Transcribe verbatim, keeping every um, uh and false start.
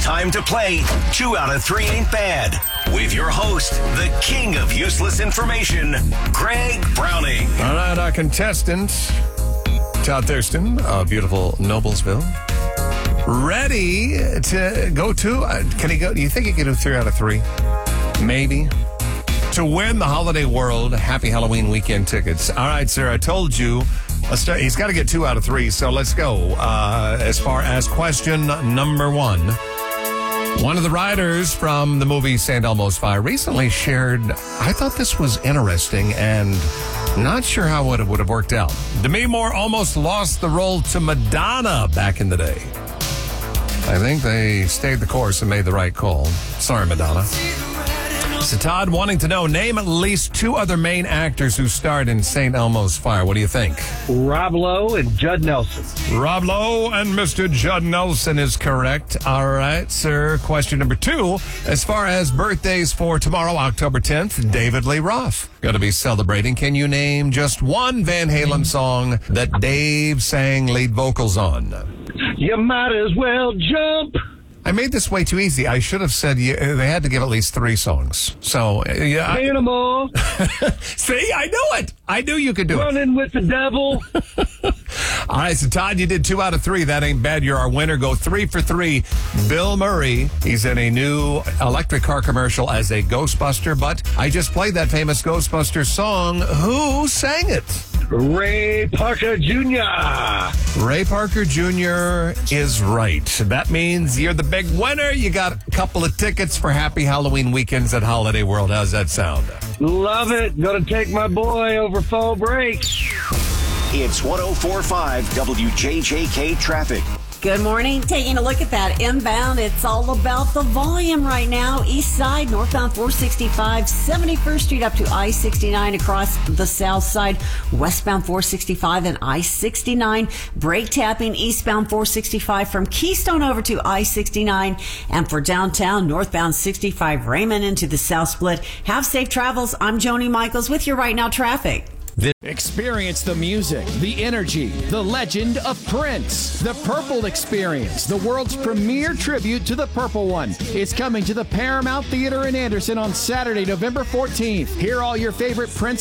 Time to play Two Out of Three Ain't Bad with your host, the king of useless information, Greg Browning. All right, our contestant, Todd Thurston of beautiful Noblesville, ready to go to, uh, can he go, do you think he can do three out of three? Maybe. To win the Holiday World Happy Halloween Weekend tickets. All right, sir, I told you. Let's start, he's got to get two out of three, so let's go. Uh, as far as question number one. One of the writers from the movie Saint Elmo's Fire recently shared, I thought this was interesting and not sure how it would have worked out. Demi Moore almost lost the role to Madonna back in the day. I think they stayed the course and made the right call. Sorry, Madonna. So Todd, wanting to know, name at least two other main actors who starred in Saint Elmo's Fire. What do you think? Rob Lowe and Judd Nelson. Rob Lowe and Mister Judd Nelson is correct. All right, sir. Question number two. As far as birthdays for tomorrow, October tenth, David Lee Roth going to be celebrating. Can you name just one Van Halen song that Dave sang lead vocals on? You might as well jump. I made this way too easy. I should have said you, they had to give at least three songs. So, uh, yeah. I, Animal. See, I knew it. I knew you could do Running it. Running with the devil. All right, so Todd, you did two out of three. That ain't bad. You're our winner. Go three for three. Bill Murray, he's in a new electric car commercial as a Ghostbuster, but I just played that famous Ghostbuster song. Who sang it? Ray Parker Junior Ray Parker Junior is right. That means you're the big winner. You got a couple of tickets for Happy Halloween weekends at Holiday World. How's that sound? Love it. Gonna take my boy over fall break. It's one oh four point five W J J K traffic. Good morning. Taking a look at that inbound. It's all about the volume right now. East side, northbound four sixty-five, seventy-first Street up to I sixty-nine across the south side, westbound four sixty-five and I sixty-nine. Brake tapping eastbound four sixty-five from Keystone over to I sixty-nine. And for downtown, northbound sixty-five Raymond into the South Split. Have safe travels. I'm Joni Michaels with you right now traffic. Experience the music, the energy, the legend of Prince. The Purple Experience, the world's premier tribute to the Purple One, is coming to the Paramount Theater in Anderson on Saturday, November fourteenth. Hear all your favorite Prince